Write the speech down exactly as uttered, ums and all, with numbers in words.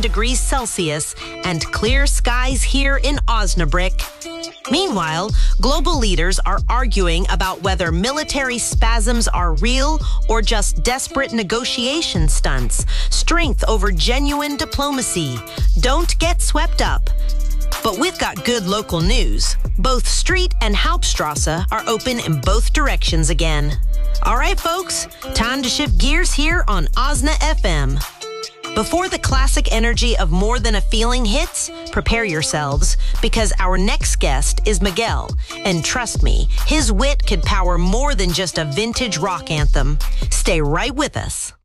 degrees Celsius and clear skies here in Osnabrück. Meanwhile, global leaders are arguing about whether military spasms are real or just desperate negotiation stunts. Strength over genuine diplomacy. Don't get swept up. But we've got good local news. Both Street and Hauptstrasse are open in both directions again. All right, folks, time to shift gears here on Osna F M. Before the classic energy of More Than a Feeling hits, prepare yourselves, because our next guest is Miguel. And trust me, his wit could power more than just a vintage rock anthem. Stay right with us.